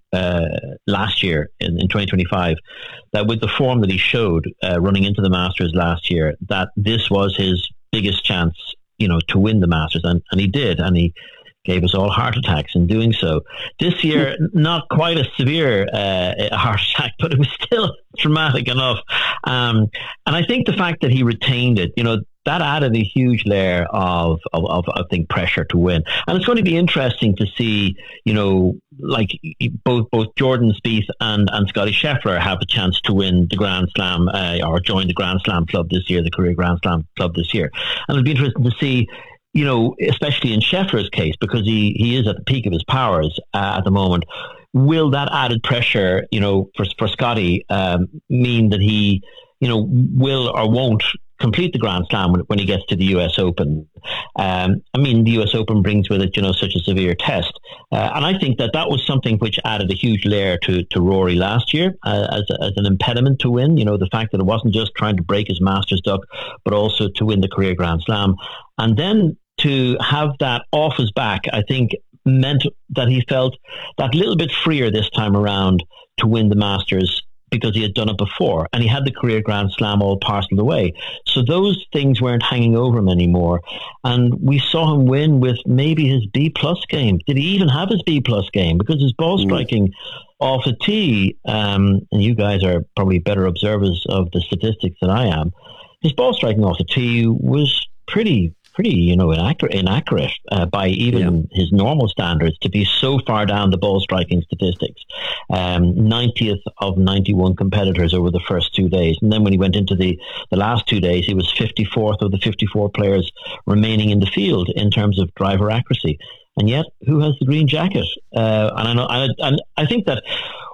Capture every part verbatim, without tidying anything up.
uh, last year in, in twenty twenty-five, that with the form that he showed uh, running into the Masters last year, that this was his biggest chance, you know, to win the Masters, and, and he did, and he gave us all heart attacks in doing so. This year, not quite a severe uh, heart attack, but it was still traumatic enough. Um, and I think the fact that he retained it, you know, that added a huge layer of, of, of, I think, pressure to win. And it's going to be interesting to see, you know, like both both Jordan Spieth and, and Scottie Scheffler have a chance to win the Grand Slam uh, or join the Grand Slam club this year, the career Grand Slam club this year. And it'll be interesting to see, you know, especially in Scheffler's case, because he, he is at the peak of his powers uh, at the moment. Will that added pressure, you know, for for Scotty um, mean that he, you know, will or won't complete the Grand Slam when, when he gets to the U S Open? Um, I mean, the U S Open brings with it, you know, such a severe test. Uh, and I think that that was something which added a huge layer to, to Rory last year uh, as, a, as an impediment to win. You know, the fact that it wasn't just trying to break his Masters duck, but also to win the career Grand Slam. And then to have that off his back, I think meant that he felt that little bit freer this time around to win the Masters, because he had done it before and he had the career Grand Slam all parceled away. So those things weren't hanging over him anymore. And we saw him win with maybe his B plus game. Did he even have his B plus game? Because his ball striking mm. off the tee, um, and you guys are probably better observers of the statistics than I am, his ball striking off the tee was pretty pretty, you know, inaccurate, inaccurate uh, by even yeah. his normal standards, to be so far down the ball striking statistics. Um, ninetieth of ninety-one competitors over the first two days. And then when he went into the, the last two days, he was fifty-fourth of the fifty-four players remaining in the field in terms of driver accuracy. And yet, who has the green jacket? Uh, and I know, I, and I think that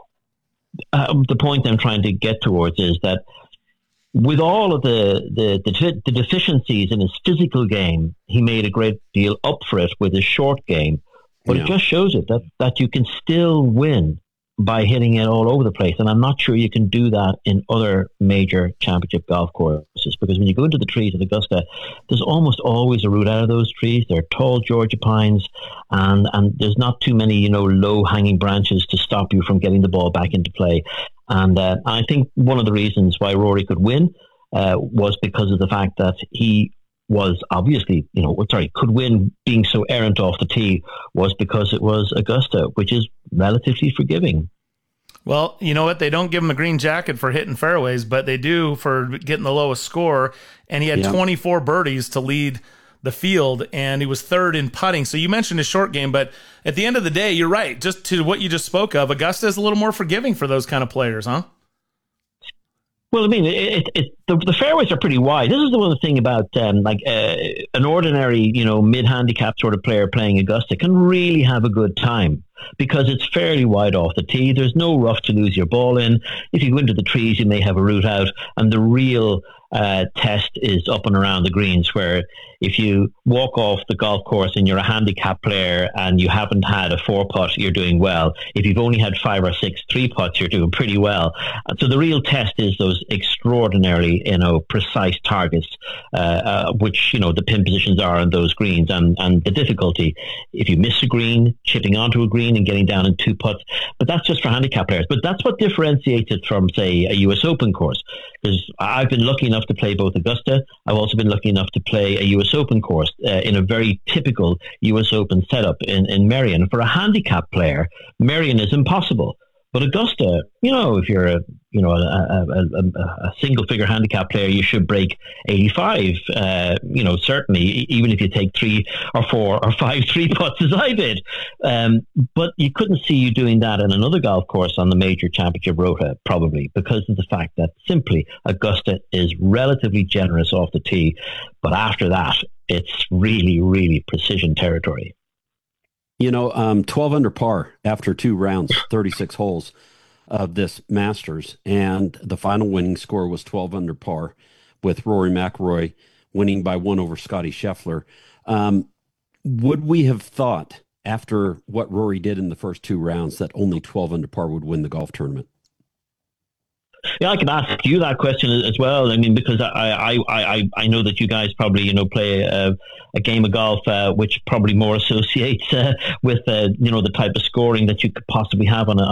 uh, the point I'm trying to get towards is that with all of the, the, the, the deficiencies in his physical game, he made a great deal up for it with his short game. But yeah. it just shows it that, that you can still win by hitting it all over the place. And I'm not sure you can do that in other major championship golf courses, because when you go into the trees at Augusta, there's almost always a route out of those trees. They're tall Georgia pines, and, and there's not too many, you know, low-hanging branches to stop you from getting the ball back into play. And uh, I think one of the reasons why Rory could win uh, was because of the fact that he was obviously, you know, sorry, could win being so errant off the tee, was because it was Augusta, which is relatively forgiving. Well, you know what? They don't give him a green jacket for hitting fairways, but they do for getting the lowest score. And he had yeah. twenty-four birdies to lead the field, and he was third in putting. So you mentioned his short game, but at the end of the day, you're right. Just to what you just spoke of, Augusta is a little more forgiving for those kind of players, huh? Well, I mean, it, it, the, the fairways are pretty wide. This is the one thing about um, like uh, an ordinary, you know, mid-handicap sort of player playing Augusta can really have a good time, because it's fairly wide off the tee. There's no rough to lose your ball in. If you go into the trees, you may have a route out, and the real uh, test is up and around the greens, where if you walk off the golf course and you're a handicap player and you haven't had a four putt, you're doing well. If you've only had five or six three putts, you're doing pretty well. And so the real test is those extraordinarily, you know, precise targets, uh, uh, which, you know, the pin positions are on those greens, and, and the difficulty if you miss a green, chipping onto a green and getting down in two putts. But that's just for handicap players. But that's what differentiates it from, say, a U S Open course. Because I've been lucky enough to play both Augusta. I've also been lucky enough to play a U S Open course uh, in a very typical U S Open setup in, in Merion. For a handicap player, Merion is impossible. But Augusta, you know, if you're a you know a, a, a, a single figure handicap player, you should break eighty-five. Uh, you know, certainly, even if you take three or four or five three putts as I did. Um, but you couldn't see you doing that in another golf course on the major championship rota, probably because of the fact that simply Augusta is relatively generous off the tee, but after that, it's really, really precision territory. You know, um, twelve under par after two rounds, thirty-six holes of this Masters, and the final winning score was twelve under par, with Rory McIlroy winning by one over Scottie Scheffler. Um, would we have thought, after what Rory did in the first two rounds, that only twelve under par would win the golf tournament? Yeah, I can ask you that question as well. I mean, because I I, I, I know that you guys probably, you know, play a, a game of golf uh, which probably more associates uh, with, uh, you know, the type of scoring that you could possibly have on a,